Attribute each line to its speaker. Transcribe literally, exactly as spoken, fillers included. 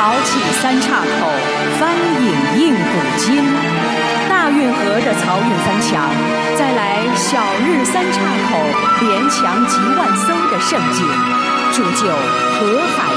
Speaker 1: 早起三岔口，翻引应古今。大运河的漕运三强，再来小日三岔口连强及万艘的盛景，铸就河海